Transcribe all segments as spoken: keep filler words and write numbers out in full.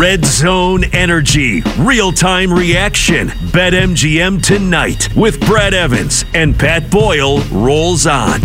Red Zone Energy, real-time reaction. BetMGM tonight with Brad Evans and Pat Boyle rolls on.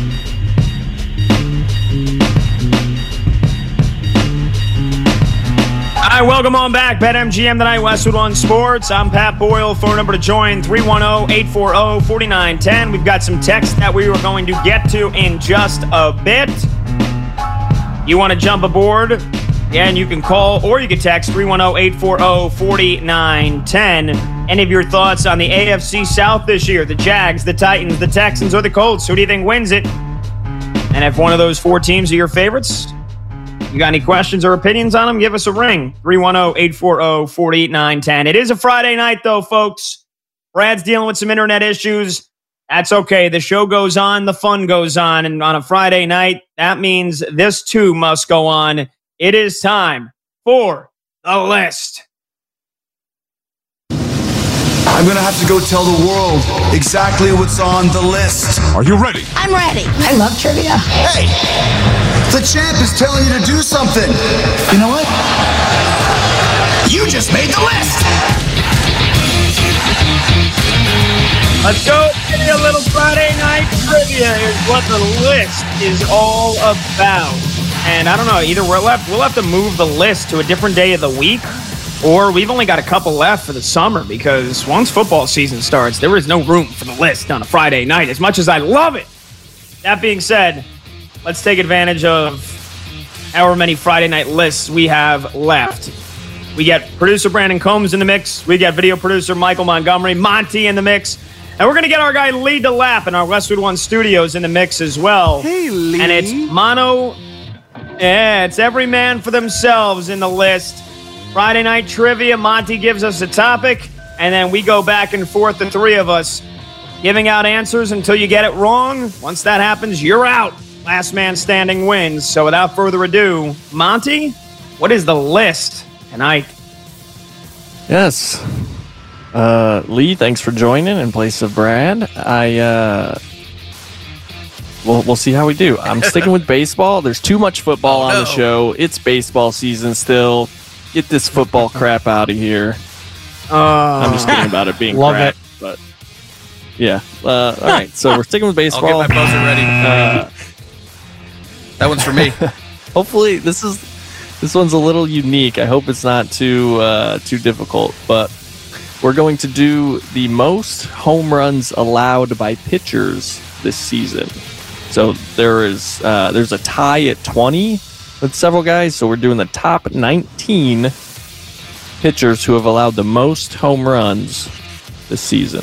All right, welcome on back. BetMGM tonight, Westwood One Sports. I'm Pat Boyle. Phone number to join, three one zero, eight four zero, four nine one zero. We've got some text that we were going to get to in just a bit. You want to jump aboard? Yeah, and you can call or you can text three one zero, eight four zero, four nine one zero. Any of your thoughts on the A F C South this year? The Jags, the Titans, the Texans, or the Colts? Who do you think wins it? And if one of those four teams are your favorites, you got any questions or opinions on them? Give us a ring. three one zero, eight four zero, four nine one zero. It is a Friday night, though, folks. Brad's dealing with some internet issues. That's okay. The show goes on. The fun goes on. And on a Friday night, that means this, too, must go on. It is time for the list. I'm going to have to go tell the world exactly what's on the list. Are you ready? I'm ready. I love trivia. Hey, the champ is telling you to do something. You know what? You just made the list. Let's go. Give me a little Friday night trivia. Here's what the list is all about. And I don't know, either we'll have, we'll have to move the list to a different day of the week, or we've only got a couple left for the summer, because once football season starts, there is no room for the list on a Friday night, as much as I love it. That being said, let's take advantage of however many Friday night lists we have left. We get producer Brandon Combs in the mix. We get video producer Michael Montgomery, Monty in the mix. And we're going to get our guy Lee DeLapp in our Westwood One studios in the mix as well. Hey, Lee. And it's mono... Yeah, it's every man for themselves in the list. Friday night trivia, Monty gives us a topic, and then we go back and forth, the three of us, giving out answers until you get it wrong. Once that happens, you're out. Last man standing wins. So without further ado, Monty, what is the list tonight? Yes. Uh, Lee, thanks for joining in place of Brad. I, uh... We'll, we'll see how we do. I'm sticking with baseball. There's too much football oh, on no. the show. It's baseball season still. Get this football crap out of here. Uh, I'm just kidding about it being Love crap. it. But yeah. Uh, all right. So we're sticking with baseball. I'll get my buzzer ready. Uh, that one's for me. hopefully this is this one's a little unique. I hope it's not too uh, too difficult. But we're going to do the most home runs allowed by pitchers this season. So there is uh, there's a tie at twenty with several guys. So we're doing the top nineteen pitchers who have allowed the most home runs this season.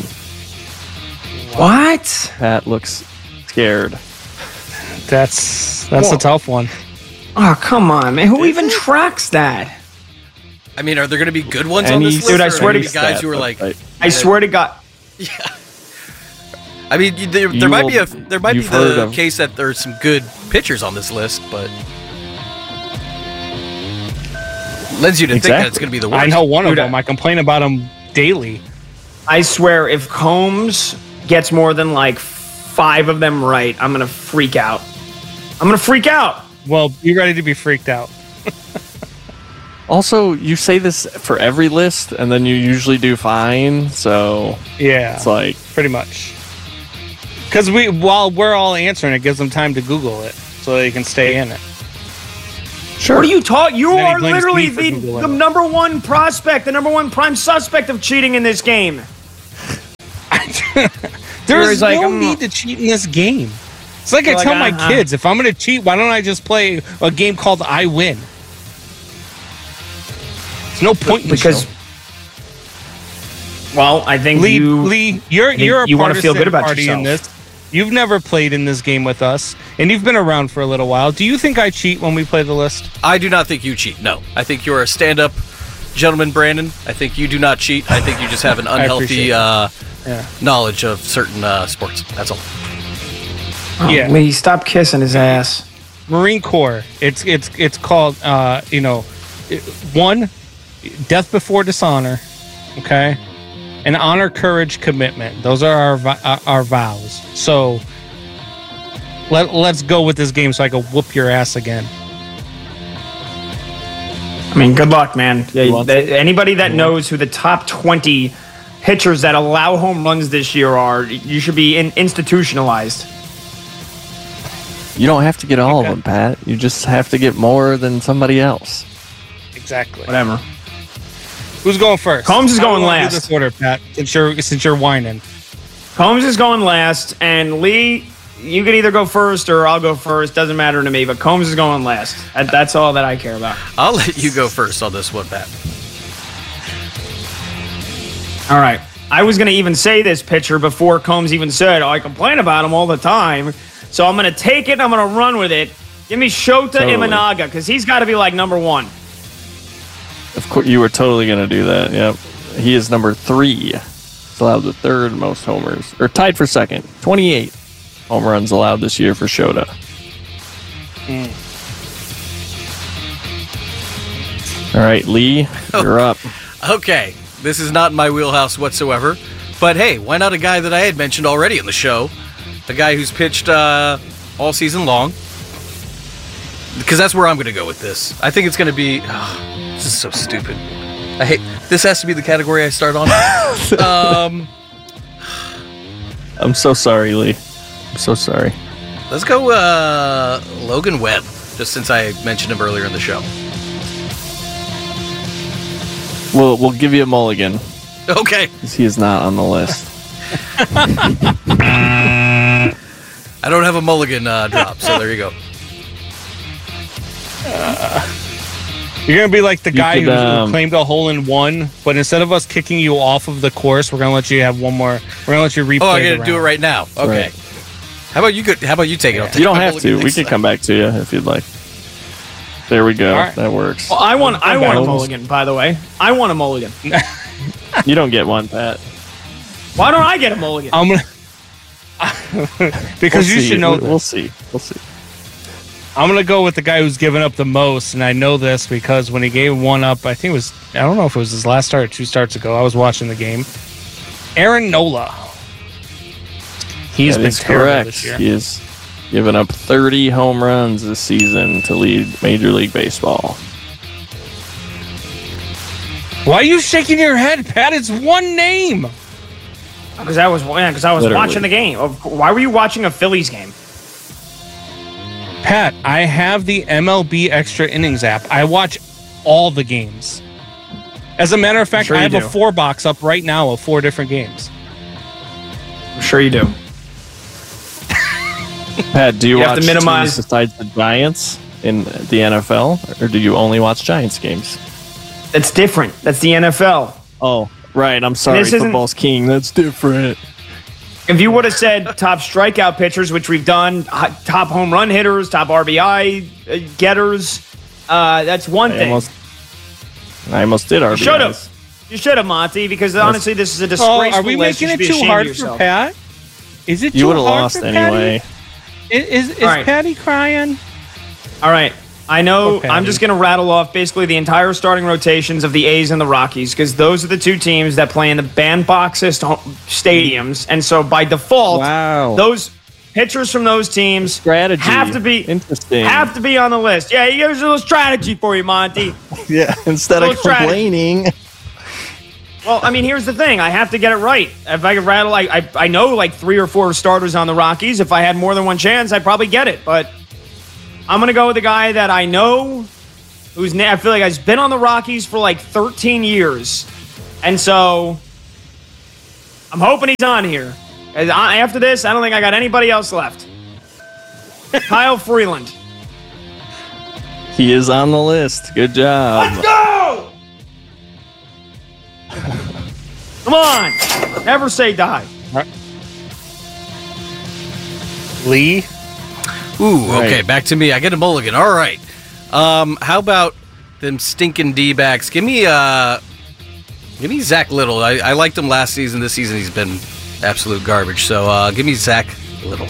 What? Pat looks scared. That's that's Whoa. a tough one. Oh, come on, man. Who even tracks that? I mean, are there going to be good ones on Any- this list? Dude, I or swear are there to gonna be guys stat, who are like, right. I swear to God. yeah. I mean, you- there, You there might be a will- there might be you've heard the of- case that there's some good pitchers on this list, but lends you to think that it's Exactly. going to be the worst. I know one Dude, of them. I complain about them daily. I swear, if Combs gets more than like five of them right, I'm going to freak out. I'm going to freak out. Well, be ready to be freaked out. Also, you say this for every list, and then you usually do fine. So Yeah, it's like, pretty much. Because we, while we're all answering, it gives them time to Google it so they can stay in it. What are you talking? You Then he are blames literally me for the, Googling the it. number one prospect, the number one prime suspect of cheating in this game. There's He's like, no um, need to cheat in this game. It's like I You're tell like, my uh-huh. kids, if I'm going to cheat, why don't I just play a game called I Win? There's no point in Because, show. well, I think Lee, you... Lee, you're think you're a you wanna partisan feel good about party in yourself. this. You've never played in this game with us, and you've been around for a little while. Do you think I cheat when we play the list? I do not think you cheat. No, I think you're a stand-up gentleman, Brandon. I think you do not cheat. I think you just have an appreciate unhealthy that. uh, Yeah. knowledge of certain uh, sports. That's all. Oh, Yeah. Lee, stop kissing his ass. Marine Corps. It's it's it's called uh, you know, it- one, death before dishonor, okay, and honor, courage, commitment. Those are our vi- uh, our vows. So let let's go with this game so I can whoop your ass again. I mean, good luck, man. Yeah, wants th- anybody that knows who the top twenty pitchers that allow home runs this year are, you should be in- institutionalized. You don't have to get all Okay. of them, Pat. You just have to get more than somebody else. Exactly. Whatever. Who's going first? Combs is How do going we wanna do last. This order, Pat. Since you're since you're whining. Combs is going last, and Lee, you can either go first or I'll go first. Doesn't matter to me, but Combs is going last. That, that's all that I care about. I'll let you go first on this one, Pat. All right. I was going to even say this pitcher before Combs even said, oh, I complain about him all the time. So I'm going to take it and I'm going to run with it. Give me Shota Totally. Imanaga, because he's got to be like number one. Of course, you were totally going to do that. Yep. He is number three. He's allowed the third most homers, or tied for second. twenty-eight home runs allowed this year for Shota. Mm. All right, Lee, you're up. Okay, this is not in my wheelhouse whatsoever. But hey, why not a guy that I had mentioned already in the show? A guy who's pitched uh, all season long. Because that's where I'm going to go with this. I think it's going to be... Oh, this is so stupid. I hate... This has to be the category I start on. um, I'm so sorry, Lee. I'm so sorry. let's go uh, Logan Webb, just since I mentioned him earlier in the show. We'll we'll give you a mulligan Okay. because he is not on the list. I don't have a mulligan uh, drop, so there you go. You're gonna be like the You guy could, who, who um, claimed a hole in one, but instead of us kicking you off of the course, we're gonna let you have one more. We're gonna let you replay. Oh, I the got to do it round. right now. Okay. Right. How about you? Could, how about you take it? I'll take You don't my have mulligan to. We next can time. come back to you if you'd like. There we go. All right. That works. Well, I want, I want a Almost. mulligan, by the way. I want a mulligan. You don't get one, Pat. Why don't I get a mulligan? I'm gonna because We'll you see. should know. We'll, this. we'll see. We'll see. I'm gonna go with the guy who's given up the most, and I know this because when he gave one up, I think it was I don't know if it was his last start or two starts ago. I was watching the game. Aaron Nola. He's That been is terrible correct. this year. He has given up thirty home runs this season to lead Major League Baseball. Why are you shaking your head, Pat? It's one name. Because I was, because I was Literally. watching the game. Of- Why were you watching a Phillies game? Pat, I have the M L B Extra Innings app. I watch all the games. As a matter of fact, sure I you have do. a four box up right now of four different games. I'm sure you do. Pat, do you, You have watch to minimize- teams besides the Giants in the N F L, or do you only watch Giants games? That's different. That's the N F L. Oh, right. I'm sorry. This isn't- Football's king. That's different. If you would have said top strikeout pitchers, which we've done, h- top home run hitters, top R B I uh, getters, uh, that's one I thing. almost, I almost did R B Is. Should have. You should have, Monty, because honestly, this is a Oh, disgraceful are we list. You making should it be too ashamed of hard for yourself. Pat? Is it You too would have hard lost for anyway. Patty? Is is, is All right. Patty crying? All right. I know Okay. I'm just going to rattle off basically the entire starting rotations of the A's and the Rockies because those are the two teams that play in the bandboxest ho- stadiums. And so by default, Wow. those pitchers from those teams Strategy. have to be Interesting. have to be on the list. Yeah, here's a little strategy for you, Monty. Yeah. Instead of Little strategy. complaining. Well, I mean, here's the thing. I have to get it right. If I could rattle, I, I, I know like three or four starters on the Rockies. If I had more than one chance, I'd probably get it. But I'm going to go with the guy that I know who's, na- I feel like has been on the Rockies for like thirteen years. And so I'm hoping he's on here. As I- After this, I don't think I got anybody else left. Kyle Freeland. He is on the list. Good job. Let's go! Come on. Never say die. Lee? Ooh, okay, Right. back to me. I get a mulligan. All right. Um, how about them stinking D-backs? Give me uh, give me Zach Little. I, I liked him last season. This season he's been absolute garbage. So uh, give me Zach Little.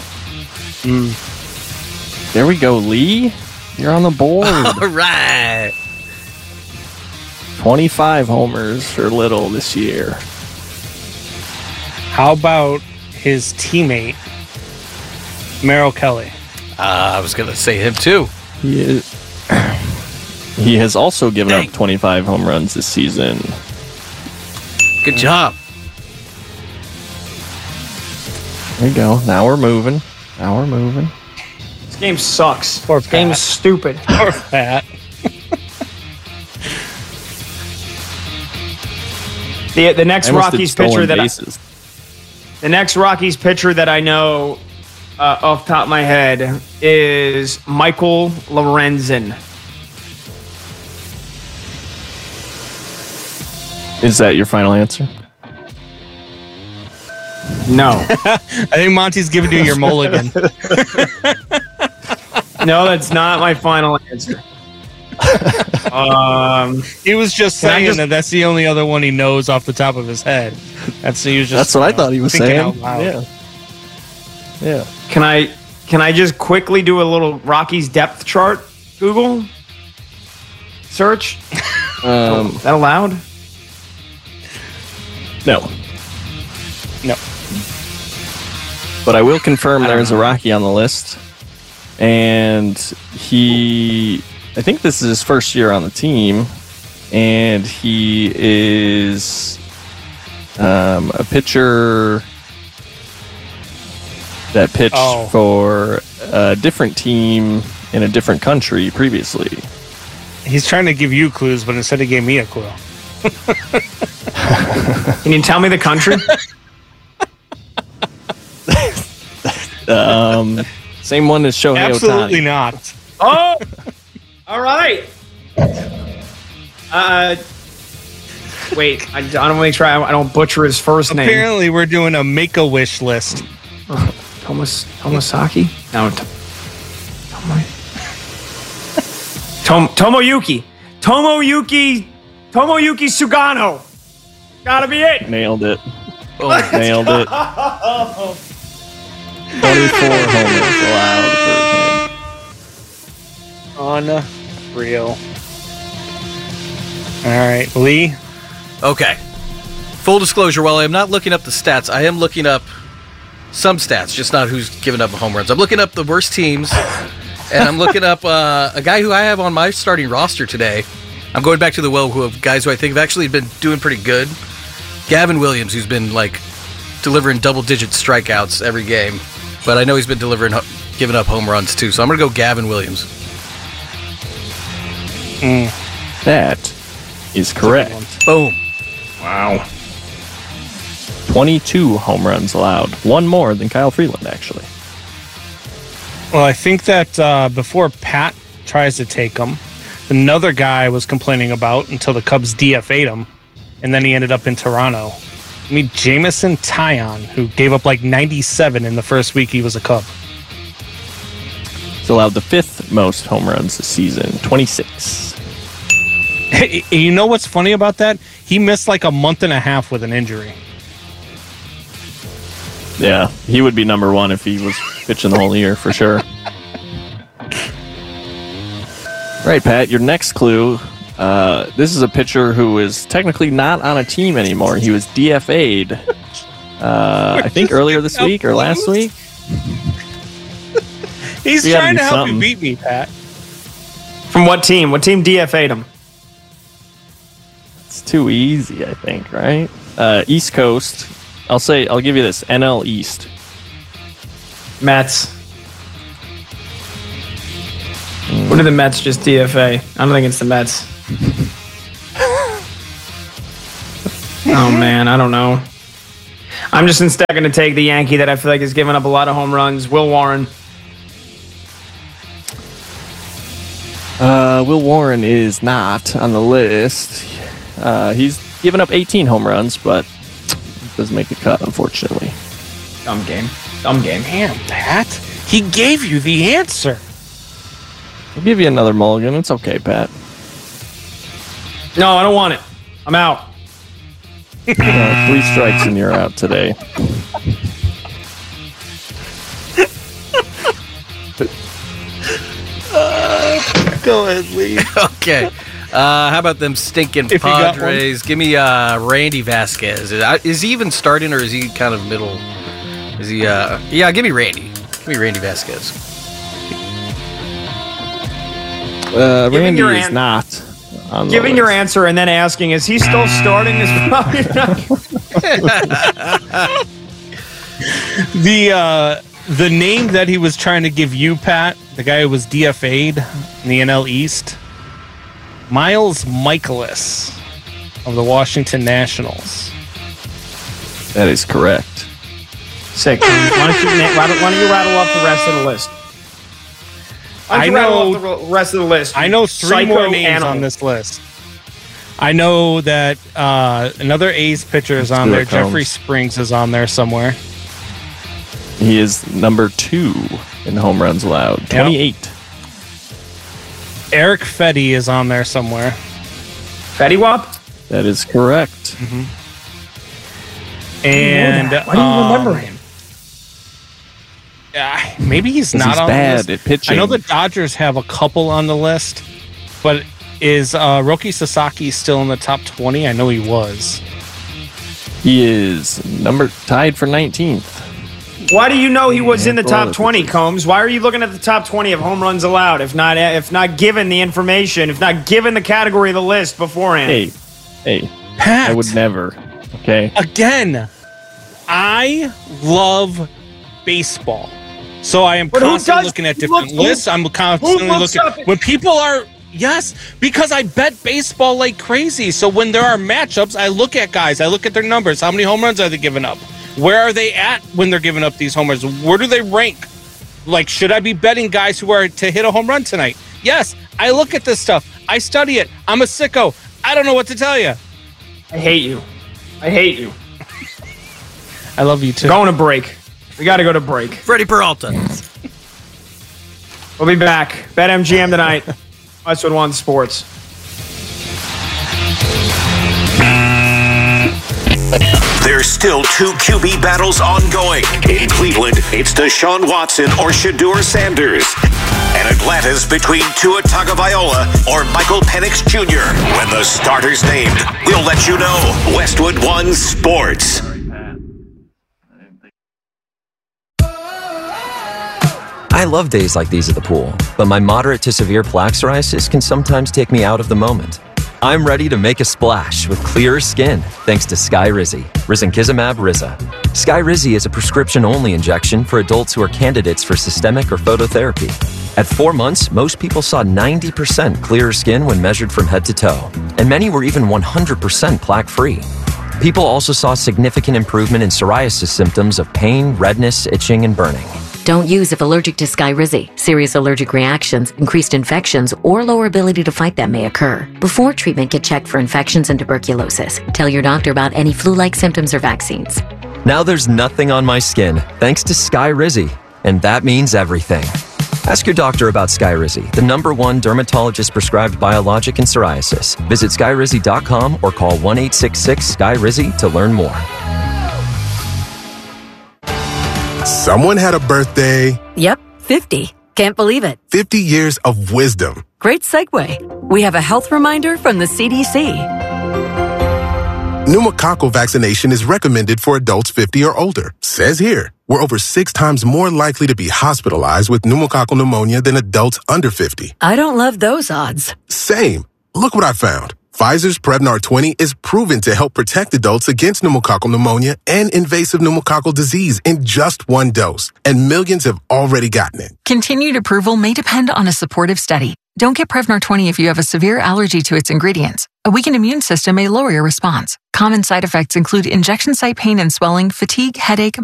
There we go, Lee. You're on the board. All right. twenty-five homers for Little this year. How about his teammate, Merrill Kelly? Uh, I was gonna say him too. He is. He has also given Dang. up twenty-five home runs this season. Good job. There you go. Now we're moving. Now we're moving. This game sucks. Poor This game Pat. is stupid. Poor Pat. The the next I almost did Rockies stolen pitcher that I, bases. the next Rockies pitcher that I know uh, off the top of my head is Michael Lorenzen. Is that your final answer? No, I think Monty's giving you your mulligan. no, that's not my final answer. um, He was just Can I saying just- that that's the only other one he knows off the top of his head. That's he was just. That's what I you know, thought he was thinking saying. out loud. Yeah. Yeah. can I can I just quickly do a little Rockies depth chart? Google search. Um, Is that allowed? no. No. But I will confirm there's a Rocky on the list. And he, I think this is his first year on the team. And he is um, a pitcher that pitched Oh. for a different team in a different country previously. He's trying to give you clues, but instead he gave me a clue. Can you tell me the country? Um, same one as Shohei Absolutely Ohtani. not. Oh, all right. Uh, wait. I, I don't want to make sure I, I don't butcher his first name. Apparently, we're doing a Make-A-Wish list. Tomas Tomasaki? No. To, Tomo, Tom, Tomoyuki. Tomoyuki. Tomoyuki Sugano. Gotta be it. Nailed it. Oh, nailed it. twenty-four homers allowed for him. Unreal. All right, Lee. Okay. Full disclosure, while I'm not looking up the stats, I am looking up some stats, just not who's given up home runs. I'm looking up the worst teams, and I'm looking up uh, a guy who I have on my starting roster today. I'm going back to the well who of guys who I think have actually been doing pretty good. Gavin Williams, who's been like delivering double-digit strikeouts every game, but I know he's been delivering, giving up home runs too. So I'm gonna go Gavin Williams. That is correct. Boom. Wow. twenty-two home runs allowed. One more than Kyle Freeland, actually. Well, I think that uh, before Pat tries to take him, another guy was complaining about until the Cubs D F A'd him, and then he ended up in Toronto. I mean, Jameson Taillon, who gave up like ninety-seven in the first week he was a Cub. He's allowed the fifth most home runs this season, twenty-six. Hey, you know what's funny about that? He missed like a month and a half with an injury. Yeah, he would be number one if he was pitching the whole year for sure. Right, Pat, your next clue. Uh, this is a pitcher who is technically not on a team anymore. He was D F A'd, uh, I think earlier this week or last week. He's We gotta trying do to help something. you beat me, Pat. From what team? What team D F A'd him? It's too easy, I think, right? Uh, East Coast. I'll say, I'll give you this. N L East. Mets. What did the Mets just D F A? I don't think it's the Mets. Oh, man, I don't know. I'm just instead going to take the Yankee that I feel like has given up a lot of home runs, Will Warren. Uh, Will Warren is not on the list. Uh, he's given up eighteen home runs, but doesn't make the cut, unfortunately. Dumb game. Dumb game. Damn, Pat. He gave you the answer. I'll give you another mulligan. It's okay, Pat. No, I don't want it. I'm out. Uh, three strikes and you're out today. Go ahead, Lee. Okay. Uh, how about them stinking If you got Padres? Give me uh, Randy Vasquez. Is, I- is he even starting or is he kind of middle? Is he? Uh, yeah, give me Randy. Give me Randy Vasquez. Uh, Giving Randy your is an- not on the Giving list. your answer and then asking, is he still starting? Is probably not. The uh, the name that he was trying to give you, Pat, the guy who was D F A'd in the N L East, Miles Michaelis of the Washington Nationals. That is correct. Sick. Why don't, you, why, don't, why don't you rattle off the rest of the list? Why don't I you rattle know- off the rest of the list? I know three Psycho more names animal. on this list. I know that uh, another A's pitcher is on do there. it, Combs. Jeffrey Springs is on there somewhere. He is number two in home runs allowed. twenty-eight. Eric Fetty is on there somewhere. Fetty Wap? That is correct. And Why do you um, remember him? uh, maybe he's 'Cause not he's on bad the list. at pitching. I know the Dodgers have a couple on the list, but is uh, Roki Sasaki still in the top twenty? I know he was. He is number tied for nineteenth. Why do you know he was in the for top other twenty, pitchers. Combs? Why are you looking at the top twenty of home runs allowed if not if not given the information, if not given the category of the list beforehand? Hey, hey, Pat, I would never. Okay. again, I love baseball. So I am But who constantly does- looking at who different looks- who- lists. I'm constantly looks looking. up at- When people are, yes, because I bet baseball like crazy. So when there are matchups, I look at guys, I look at their numbers. How many home runs are they giving up? Where are they at when they're giving up these home runs? Where do they rank? Like, should I be betting guys who are to hit a home run tonight? Yes, I look at this stuff. I study it. I'm a sicko. I don't know what to tell you. I hate you. I hate you. I love you too. Going to break. We got to go to break. Freddie Peralta. We'll be back. BetMGM tonight. Westwood One Sports. There's still two Q B battles ongoing. In Cleveland, it's Deshaun Watson or Shedeur Sanders. And Atlanta's between Tua Tagovailoa or Michael Penix Junior When the starter's named, we'll let you know. Westwood One Sports. I love days like these at the pool, but my moderate to severe plaque psoriasis can sometimes take me out of the moment. I'm ready to make a splash with clearer skin thanks to Skyrizi, Risankizumab Riza. Skyrizi is a prescription-only injection for adults who are candidates for systemic or phototherapy. At four months, most people saw ninety percent clearer skin when measured from head to toe, and many were even one hundred percent plaque-free. People also saw significant improvement in psoriasis symptoms of pain, redness, itching, and burning. Don't use if allergic to Skyrizi. Serious allergic reactions, increased infections, or lower ability to fight them may occur. Before treatment, get checked for infections and tuberculosis. Tell your doctor about any flu-like symptoms or vaccines. Now there's nothing on my skin thanks to Skyrizi, and that means everything. Ask your doctor about Skyrizi, the number one dermatologist-prescribed biologic in psoriasis. Visit skyrizi dot com or call one eight six six Sky Rizzi to learn more. Someone had a birthday. Yep, fifty. Can't believe it. fifty years of wisdom. Great segue. We have a health reminder from the C D C. Pneumococcal vaccination is recommended for adults fifty or older. Says here, we're over six times more likely to be hospitalized with pneumococcal pneumonia than adults under fifty. I don't love those odds. Same. Look what I found. Pfizer's Prevnar twenty is proven to help protect adults against pneumococcal pneumonia and invasive pneumococcal disease in just one dose, and millions have already gotten it. Continued approval may depend on a supportive study. Don't get Prevnar twenty if you have a severe allergy to its ingredients. A weakened immune system may lower your response. Common side effects include injection site pain and swelling, fatigue, headache,